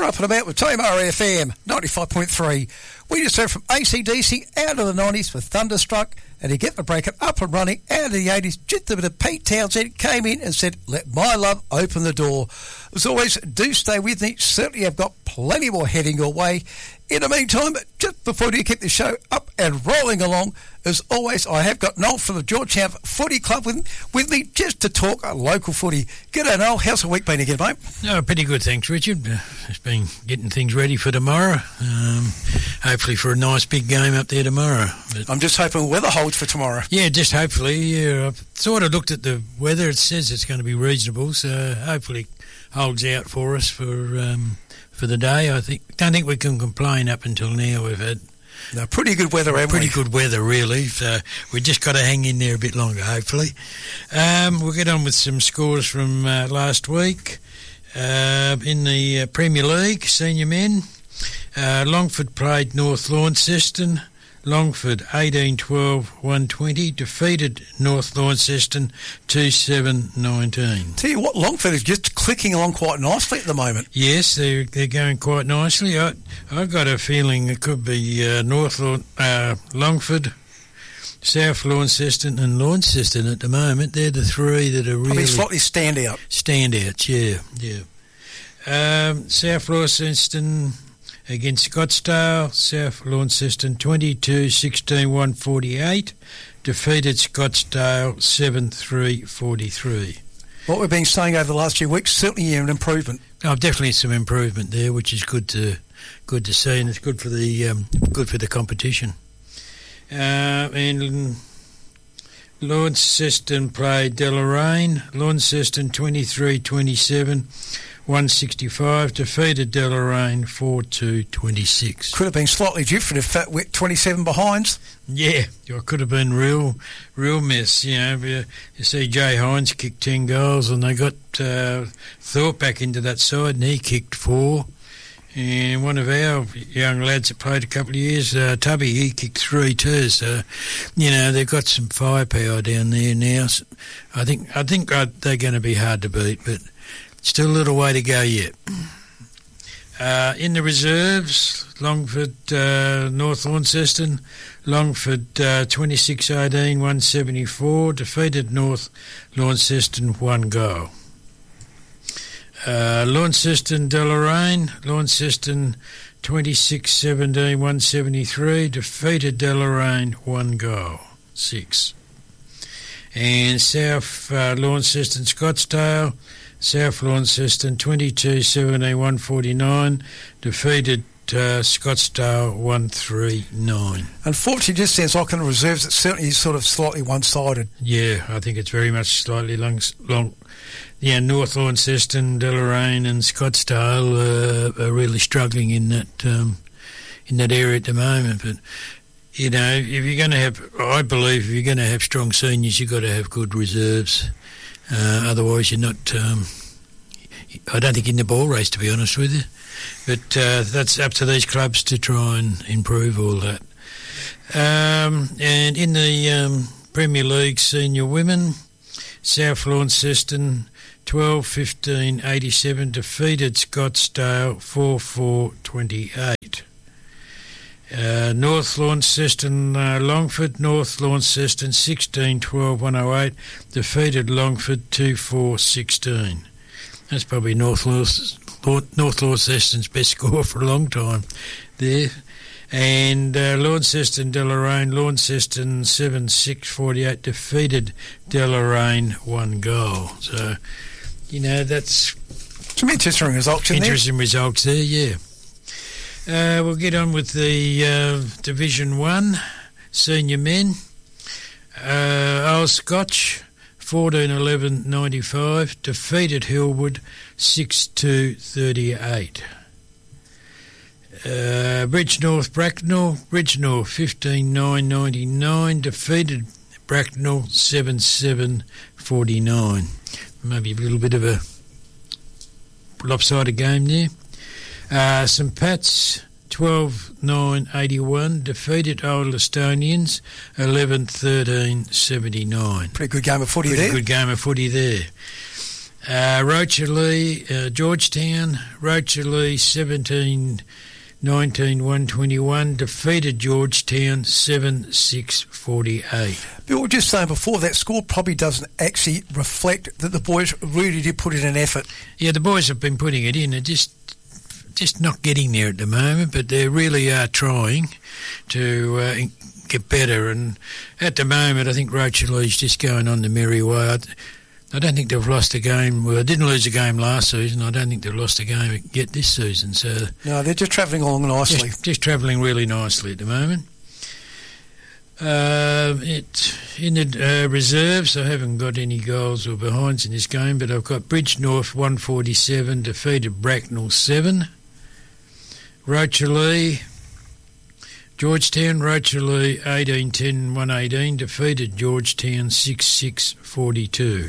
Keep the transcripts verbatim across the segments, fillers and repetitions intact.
up and about with Tamar F M, ninety-five point three. We just heard from A C D C out of the nineties with Thunderstruck, and to get the breaker up and running out of the eighties, just a bit of Pete Townsend came in and said, let my love open the door. As always, do stay with me. Certainly I've got plenty more heading your way. In the meantime, just before you keep the show up and rolling along, as always, I have got Noel from the Georgetown Footy Club with, with me just to talk a local footy. G'day, Noel. How's the week been again, mate? No, pretty good, thanks, Richard. Uh, it's been getting things ready for tomorrow. Um, hopefully for a nice big game up there tomorrow. But I'm just hoping weather holds for tomorrow. Yeah, just hopefully. Yeah, I've sort of looked at the weather. It says it's going to be reasonable, so hopefully holds out for us for um, for the day. I think don't think we can complain up until now. We've had no, pretty good weather, haven't pretty we? good weather, really. So we just got to hang in there a bit longer, hopefully. Um, we'll get on with some scores from uh, last week uh, in the uh, Premier League senior men. Uh, Longford played North Launceston. Longford eighteen twelve one twenty defeated North Launceston two seven nineteen. Tell you what, Longford is just clicking along quite nicely at the moment. Yes, they're, they're going quite nicely. I, I've got a feeling it could be uh, North uh, Longford, South Launceston and Launceston at the moment. They're the three that are really... Probably slightly standout. Standouts, yeah, yeah. Um, South Launceston against Scottsdale. South Launceston twenty-two sixteen one forty-eight. Defeated Scottsdale seven three forty-three. What we've been saying over the last few weeks, certainly an improvement. Oh, definitely some improvement there, which is good to good to see, and it's good for the um, good for the competition. Uh, and Launceston played Deloraine. Launceston twenty-three twenty-seven one sixty-five, defeated Deloraine four two twenty-six. Could have been slightly different if that went twenty-seven behinds. Yeah, it could have been real, real mess. You know, you, you see Jay Hines kicked ten goals, and they got uh, Thorpe back into that side, and he kicked four. And one of our young lads that played a couple of years, uh, Tubby, he kicked three too. So, you know, they've got some firepower down there now. So I think I think uh, they're going to be hard to beat, but still a little way to go yet. Uh, in the reserves, Longford, uh, North Launceston, Longford uh, twenty-six eighteen one seventy-four, defeated North Launceston one goal. Uh, Launceston Deloraine, Launceston twenty-six seventeen one seventy-three, defeated Deloraine one goal, six. And South uh, Launceston Scottsdale, South Launceston twenty-two seventeen one forty-nine, defeated uh, Scottsdale one three nine. Unfortunately, it just sounds like in the reserves it's certainly sort of slightly one-sided. Yeah, I think it's very much slightly long. long yeah, North Launceston, Deloraine and Scottsdale uh, are really struggling in that um, in that area at the moment. But, you know, if you're going to have, I believe if you're going to have strong seniors, you've got to have good reserves. Uh, otherwise, you're not. Um, I don't think in the ball race, to be honest with you. But uh, that's up to these clubs to try and improve all that. Um, and in the um, Premier League senior women, South Launceston twelve fifteen eighty-seven defeated Scottsdale four four twenty-eight. Uh, North Launceston, uh, Longford, North Launceston sixteen twelve one oh eight, defeated Longford two four sixteen. That's probably North, North, North Launceston's best score for a long time there. And uh, Launceston, Deloraine, Launceston seven six forty-eight, defeated Deloraine one goal. So, you know, that's some interesting results in interesting there. results there, yeah. Uh, we'll get on with the uh, Division one senior men. Uh, Old Scotch fourteen eleven ninety-five, defeated Hillwood six two thirty-eight. Uh, Bridge North Bracknell, Bridge North fifteen nine ninety-nine, defeated Bracknell seven seven forty-nine. Maybe a little bit of a lopsided game there. Uh, St Pat's twelve nine eighty-one, defeated Old Estonians eleven thirteen seventy-nine. Pretty good game of footy Pretty there. good game of footy there. Uh, Rocherley, uh, Georgetown, Rocherley seventeen nineteen one twenty-one, defeated Georgetown seven six forty-eight. Bill, we were just saying before, that score probably doesn't actually reflect that the boys really did put in an effort. Yeah, the boys have been putting it in. They're just, just not getting there at the moment, but they really are trying to uh, get better. And at the moment, I think Rocherley's just going on the merry way. I, I don't think they've lost a game. Well, they didn't lose a game last season. I don't think they've lost a game yet this season. So no, they're just travelling along nicely. Just, just travelling really nicely at the moment. Uh, it, in the uh, reserves, I haven't got any goals or behinds in this game, but I've got Bridge North one forty-seven, defeated Bracknell seven. Rocherley, Georgetown, Rocherley eighteen ten one eighteen, defeated Georgetown six six forty-two.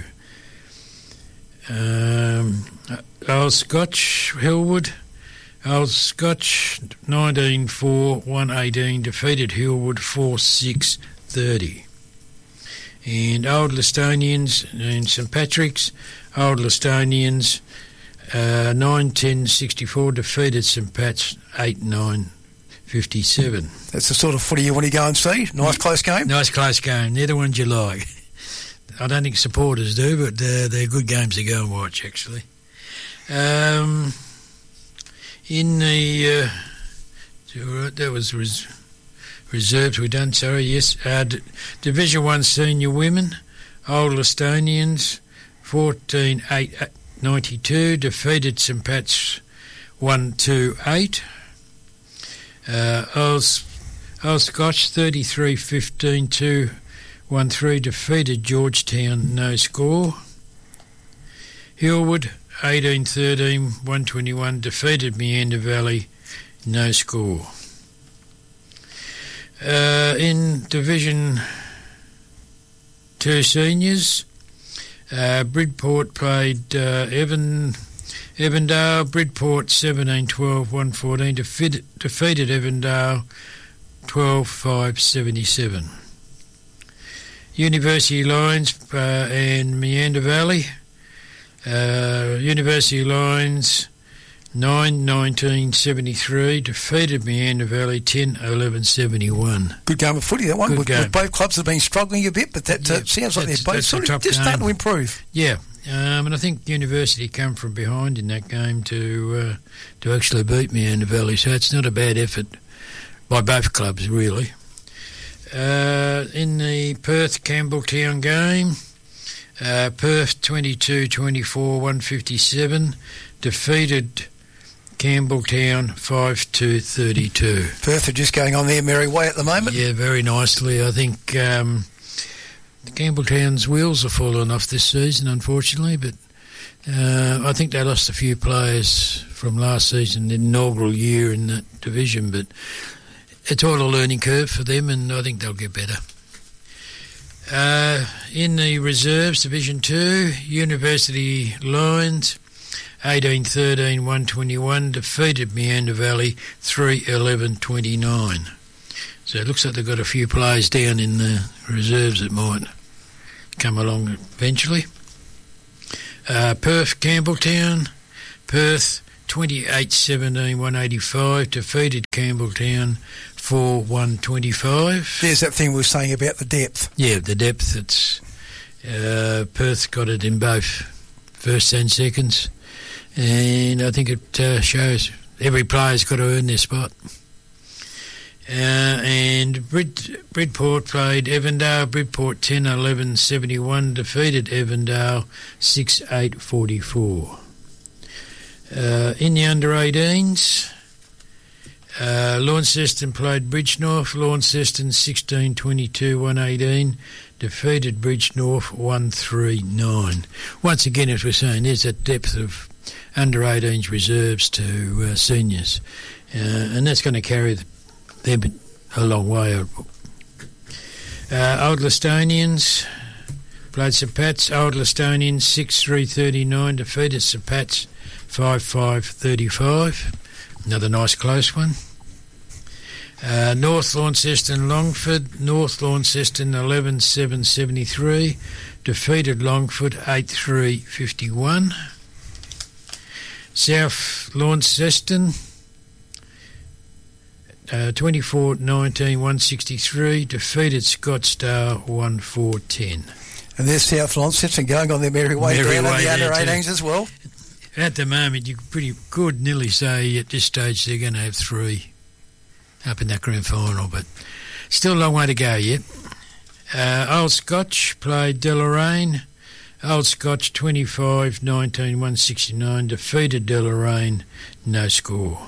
Um, Old Scotch, Hillwood, Old Scotch nineteen four one eighteen, defeated Hillwood four six thirty. And Old Listonians and St Patrick's, Old Listonians uh, nine ten sixty-four, defeated St Pat's eight nine fifty-seven. That's the sort of footy you want to go and see. Nice close game. Nice close game. They're the ones you like. I don't think supporters do, but uh, they're good games to go and watch, actually. Um, in the... Uh, that was res- reserves we've done, sorry, yes. Uh, D- Division one Senior Women, Old Listonians, fourteen eight ninety-two, defeated St Pat's one two eight. Uh, Old, Old Scotch, thirty-three fifteen two one three, defeated Georgetown, no score. Hillwood, eighteen thirteen one twenty-one, defeated Meander Valley, no score. Uh, in Division two Seniors, uh, Bridport played uh, Evan, Evandale, Bridport seventeen twelve one fourteen, defeated, defeated Evandale twelve five seventy-seven. University Lions uh, and Meander Valley. Uh, University Lions nine nineteen seventy-three, defeated Meander Valley ten eleven seventy-one. Good game of footy, that one. Good with, game. with both clubs have been struggling a bit, but that yeah, uh, sounds like they're both that's sort a of top just game. starting to improve. Yeah, um, and I think University come from behind in that game to uh, to actually beat Meander Valley, so it's not a bad effort by both clubs, really. Uh, in the Perth-Campbelltown game, uh, Perth twenty-two twenty-four one fifty-seven, defeated Campbelltown five two thirty-two. Perth are just going on their merry way at the moment. Yeah, very nicely. I think um, Campbelltown's wheels are falling off this season, unfortunately, but uh, I think they lost a few players from last season, the inaugural year in that division, but it's all a learning curve for them, and I think they'll get better. Uh, in the reserves, Division two, University Lions, eighteen thirteen one twenty-one, defeated Meander Valley three eleven twenty-nine. So it looks like they've got a few players down in the reserves that might come along eventually. Uh, Perth Campbelltown, Perth twenty-eight seventeen one eighty-five, defeated Campbelltown four one twenty-five. There's that thing we were saying about the depth. Yeah, the depth. It's uh, Perth got it in both first and seconds, and I think it uh, shows every player's got to earn their spot. Uh, and Brid- Bridport played Evandale, Bridport ten eleven seventy-one, defeated Evandale six eight forty-four. Uh, in the under eighteens, uh, Launceston played Bridgenorth, Launceston sixteen twenty-two one eighteen, defeated Bridgenorth one three nine. Once again, as we're saying, there's that depth of under eighteens reserves to uh, seniors, uh, and that's going to carry them a long way. Uh, Old Listonians played St Pat's, Old Listonians six three thirty-nine, defeated St Pat's five five thirty-five. Another nice close one. Uh, North Launceston Longford, North Launceston eleven seven seventy-three, defeated Longford eight three fifty-one. South Launceston uh, twenty-four nineteen one sixty-three, defeated Scottsdale one four ten. And there's South Launceston going on their merry way Merry down way in the under there eighteens too. as well. At the moment, you pretty could nearly say at this stage they're going to have three up in that grand final, but still a long way to go yet. Uh, Old Scotch played Deloraine. Old Scotch twenty-five nineteen one sixty-nine, defeated Deloraine, no score.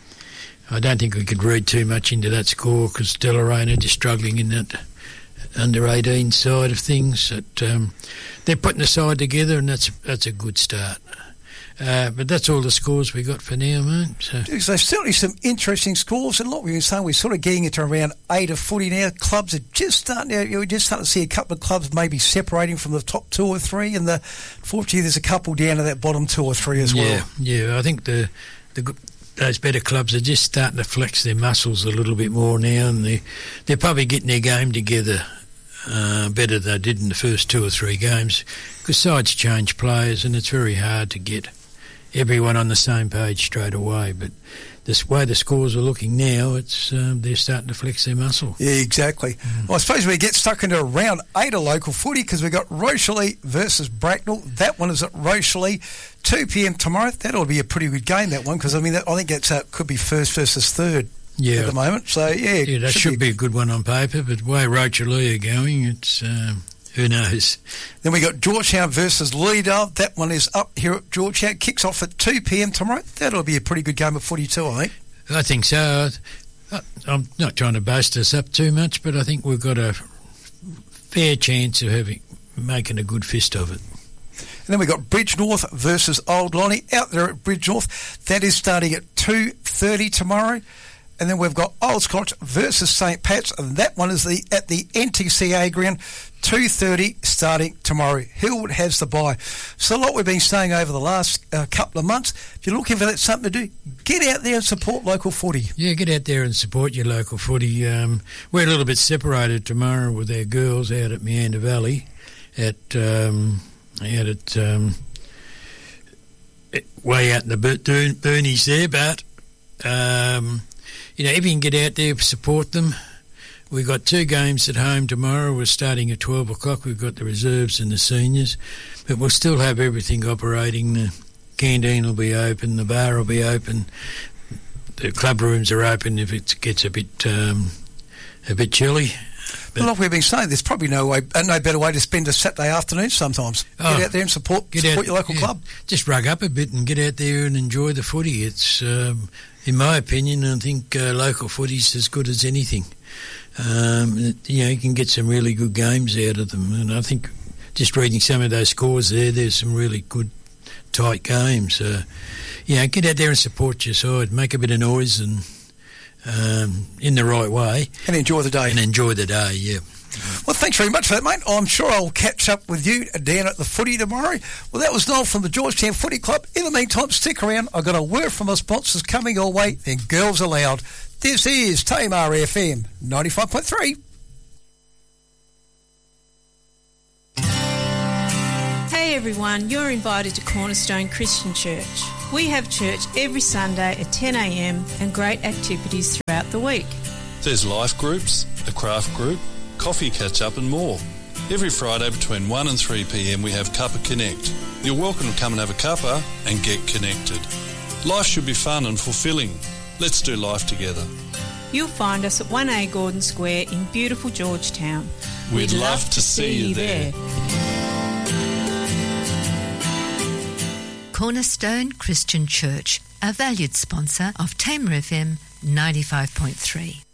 I don't think we could read too much into that score because Deloraine are just struggling in that under eighteen side of things. That, um, they're putting the side together, and that's that's a good start. Uh, but that's all the scores we got for now, mate. So. There's certainly some interesting scores, and like we've been saying, we're sort of getting into around eight of footy now. Clubs are just starting to, you know, we're just starting to see a couple of clubs maybe separating from the top two or three, and the, fortunately there's a couple down to that bottom two or three as yeah, well. Yeah, I think the the those better clubs are just starting to flex their muscles a little bit more now, and they, they're probably getting their game together uh, better than they did in the first two or three games, because sides change players, and it's very hard to get everyone on the same page straight away. But this way the scores are looking now, it's um, they're starting to flex their muscle. Yeah, exactly. Mm. Well, I suppose we get stuck into round eight of local footy because we've got Rochelle versus Bracknell. That one is at Rochelle, two p.m. tomorrow. That'll be a pretty good game, that one, because I mean, that, I think it's uh, could be first versus third yeah. at the moment. So, yeah. Yeah, that should, should be, be a good one on paper, but the way Rochelle are going, it's... Um, who knows? Then we got Georgetown versus Leadale. That one is up here at Georgetown. Kicks off at two p.m. tomorrow. That'll be a pretty good game of footy too, I think. I think so. I'm not trying to boast us up too much, but I think we've got a fair chance of having making a good fist of it. And then we got Bridgenorth versus Old Lonnie out there at Bridgenorth. That is starting at two thirty tomorrow. And then we've got Old Scotch versus Saint Pat's, and that one is the at the N T C A ground, two thirty starting tomorrow. Hillwood has the bye. So like we've been saying over the last uh, couple of months, if you're looking for that something to do, get out there and support local footy. Yeah, get out there and support your local footy. Um, we're a little bit separated tomorrow with our girls out at Meander Valley, at um, out at um, way out in the boonies there, but. Um, You know, if you can get out there, support them. We've got two games at home tomorrow. We're starting at twelve o'clock. We've got the reserves and the seniors. But we'll still have everything operating. The canteen will be open. The bar will be open. The club rooms are open if it gets a bit um, a bit chilly. But well, like we've been saying, there's probably no way, uh, no better way to spend a Saturday afternoon sometimes. Oh, get out there and support, support out, your local yeah, club. Just rug up a bit and get out there and enjoy the footy. It's, um, in my opinion, I think uh, local footy's as good as anything. Um, it, you know, you can get some really good games out of them. And I think just reading some of those scores there, there's some really good, tight games. Uh, you know, get out there and support your side. Make a bit of noise and... Um, in the right way. And enjoy the day. And enjoy the day, yeah. Well, thanks very much for that, mate. I'm sure I'll catch up with you down at the footy tomorrow. Well, that was Noel from the Georgetown Footy Club. In the meantime, stick around. I've got a word from our sponsors coming your way. Then Girls Aloud. This is Tamar F M ninety-five point three. Hey everyone, you're invited to Cornerstone Christian Church. We have church every Sunday at ten a.m. and great activities throughout the week. There's life groups, a craft group, coffee catch-up and more. Every Friday between one and three p.m. we have Cuppa Connect. You're welcome to come and have a cuppa and get connected. Life should be fun and fulfilling. Let's do life together. You'll find us at one A Gordon Square in beautiful Georgetown. We'd, We'd love, love to see you there. there. Cornerstone Christian Church, a valued sponsor of Tamar F M ninety-five point three.